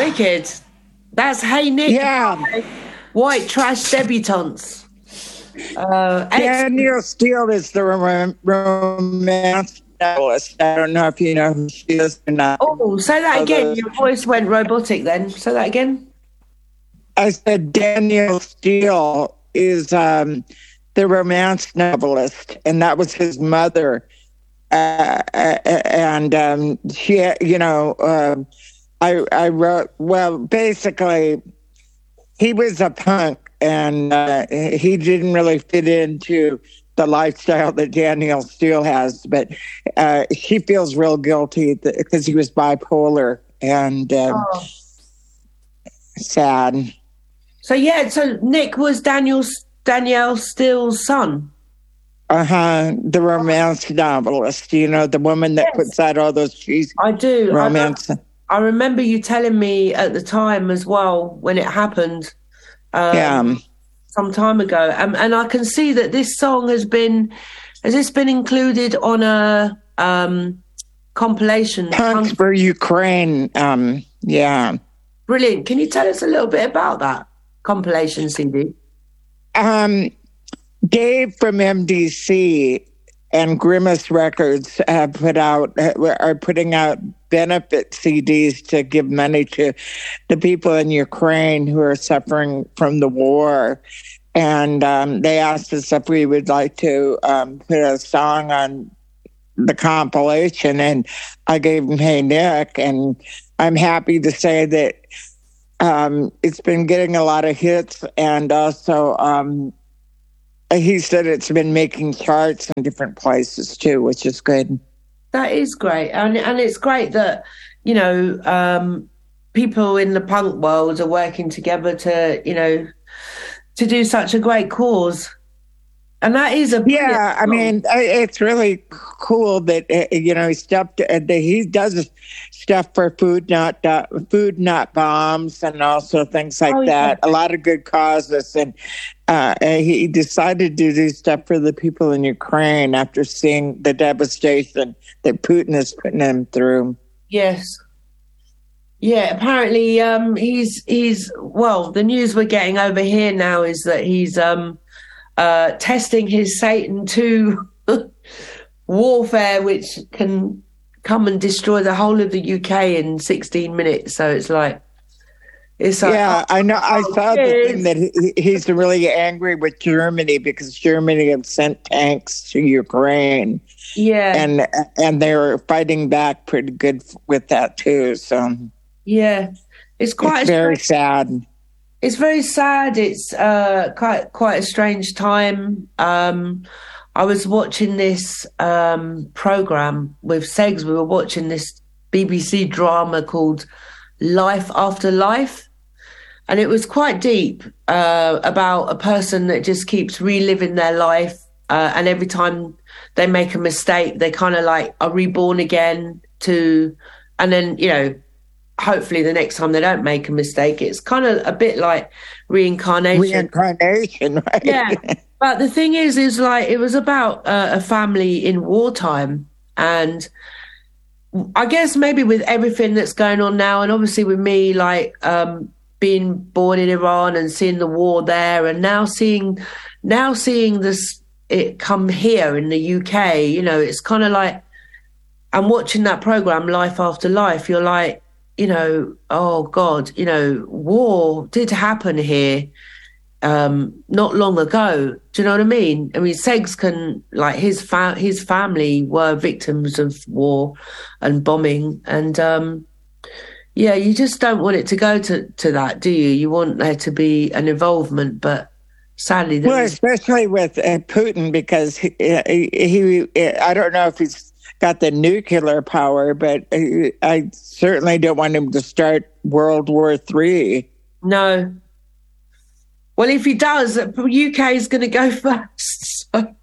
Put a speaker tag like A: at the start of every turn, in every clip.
A: Wicked. That's Hey Nick.
B: Yeah.
A: White Trash Debutantes.
B: Danielle Steele is the romance novelist. I don't know if you know who she is or not.
A: Oh, say that again. Your voice went robotic then. Say that again.
B: I said Danielle Steele is the romance novelist, and that was his mother. And she, I wrote, well, basically, he was a punk, and he didn't really fit into the lifestyle that Danielle Steele has, but she feels real guilty because he was bipolar and sad.
A: So Nick was Danielle Steele's son.
B: The romance novelist, the woman that puts out all those cheesy romance.
A: I remember you telling me at the time as well when it happened. Some time ago, and I can see that this song has been included on a compilation.
B: Punks for Ukraine.
A: Brilliant. Can you tell us a little bit about that compilation CD?
B: Dave from MDC and Grimace Records are putting out benefit CDs to give money to the people in Ukraine who are suffering from the war. And they asked us if we would like to put a song on the compilation. And I gave them Hey Nick. And I'm happy to say that it's been getting a lot of hits. And also, he said it's been making charts in different places too, which is good.
A: That is great. And it's great that, people in the punk world are working together to do such a great cause. And that is
B: it's really cool that he does stuff for food not bombs, and also things like that. A lot of good causes, and he decided to do stuff for the people in Ukraine after seeing the devastation that Putin is putting them through.
A: Yes. Yeah, apparently he's the news we're getting over here now is that he's testing his Satan 2 warfare, which can come and destroy the whole of the UK in 16 minutes. So it's like,
B: I know. I saw the thing that he's really angry with Germany because Germany have sent tanks to Ukraine.
A: Yeah,
B: and they're fighting back pretty good with that too. So
A: yeah, it's
B: very sad.
A: It's very sad. It's quite a strange time. I was watching this program with Segs. We were watching this BBC drama called Life After Life, and it was quite deep about a person that just keeps reliving their life, and every time they make a mistake, they kind of like are reborn again and then hopefully the next time they don't make a mistake. It's kind of a bit like reincarnation,
B: right?
A: Yeah. But the thing is like it was about a family in wartime, and I guess maybe with everything that's going on now, and obviously with me like being born in Iran and seeing the war there, and now seeing this it come here in the UK, it's kind of like I'm watching that program Life After Life. You're like, oh God, war did happen here not long ago. Do you know what I mean? I mean, Segs like his family were victims of war and bombing, and you just don't want it to go to that, do you? You want there to be an involvement, but sadly,
B: especially with Putin, because he I don't know if he's got the nuclear power, but I certainly don't want him to start World War III.
A: No. Well, if he does, the UK is going to go first. So.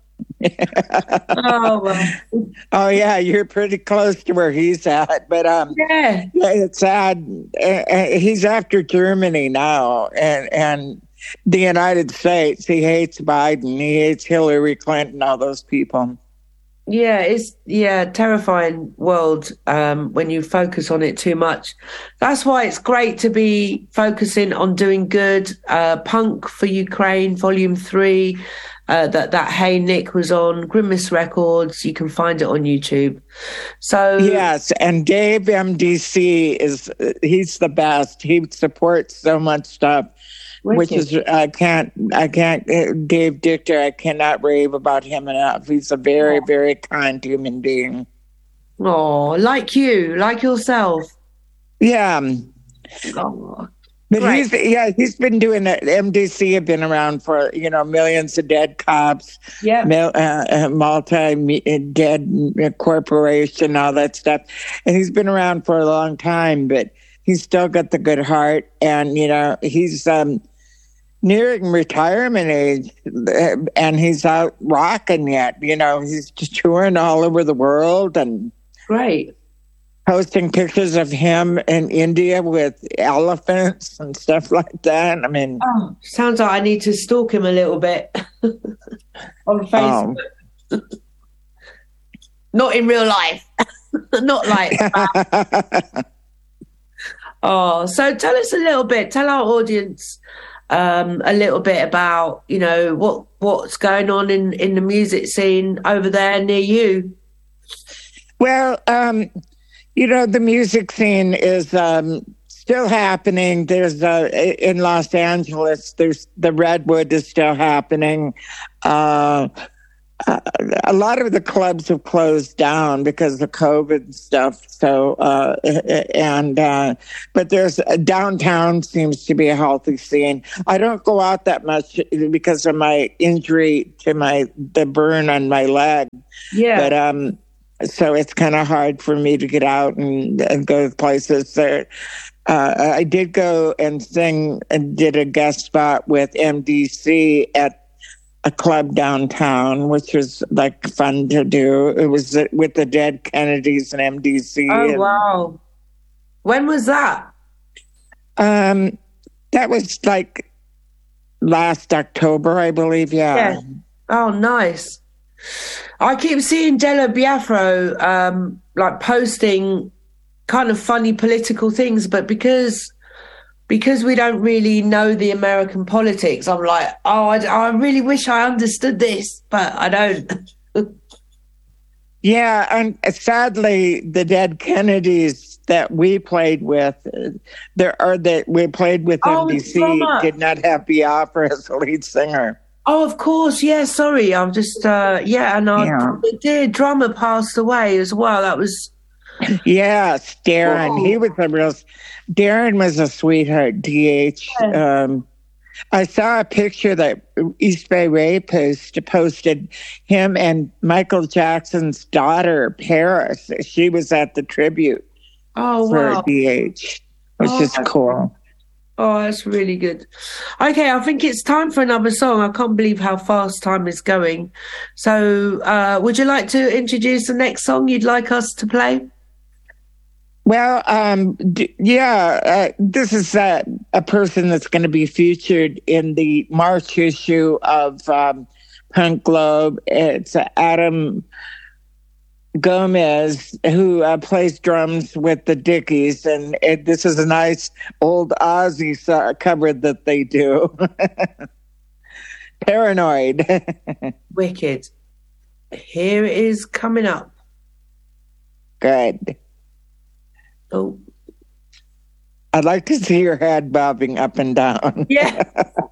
B: Oh yeah, you're pretty close to where he's at, but it's sad. He's after Germany now, and the United States. He hates Biden. He hates Hillary Clinton. All those people.
A: It's terrifying world when you focus on it too much. That's why it's great to be focusing on doing good. Punk for Ukraine, Volume 3, that Hey Nick was on Grimace Records. You can find it on YouTube. So
B: yes, and Dave MDC he's the best. He supports so much stuff. Which is I can't Dave Dichter, I cannot rave about him enough. He's a very, very kind human being.
A: Oh, like you, like yourself.
B: Yeah.
A: Oh,
B: but he's been doing it. MDC have been around for, Millions of Dead Cops, multi-dead corporation, all that stuff. And he's been around for a long time, but he's still got the good heart. And, he's nearing retirement age, and he's out rocking yet. He's just touring all over the world and
A: great,
B: posting pictures of him in India with elephants and stuff like that. I mean,
A: sounds like I need to stalk him a little bit on Facebook. Not in real life, not like that. So tell us a little bit. Tell our audience a little bit about, what's going on in the music scene over there near you.
B: Well, the music scene is still happening. There's in Los Angeles, there's the Redwood is still happening. A lot of the clubs have closed down because of COVID stuff. So, but there's downtown seems to be a healthy scene. I don't go out that much because of my injury to the burn on my leg.
A: Yeah.
B: But, so it's kind of hard for me to get out and go to places there. I did go and sing and did a guest spot with MDC at a club downtown, which was like fun to do. It was with the Dead Kennedys and MDC.
A: Oh, wow. When was that?
B: That was like last October, I believe. Yeah.
A: Oh, nice. I keep seeing Della Biafro like posting kind of funny political things, but because we don't really know the American politics, I'm like, I really wish I understood this, but I don't.
B: Yeah, and sadly, the Dead Kennedys that we played with, we played with MDC, did not have Biafra as the lead singer.
A: Oh, of course, yeah. Sorry, I'm just the dear drummer passed away as well. That was.
B: Yes, Darren. He was Darren was a sweetheart, DH. Yeah. I saw a picture that East Bay Ray posted him and Michael Jackson's daughter, Paris. She was at the tribute for DH, which is cool.
A: Oh, that's really good. Okay, I think it's time for another song. I can't believe how fast time is going. So would you like to introduce the next song you'd like us to play?
B: Well, this is a person that's going to be featured in the March issue of Punk Globe. It's Adam Gomez, who plays drums with the Dickies, and this is a nice old Ozzy cover that they do. Paranoid.
A: Wicked. Here it is coming up.
B: Good.
A: Oh,
B: I'd like to see your head bobbing up and down.
A: Yeah.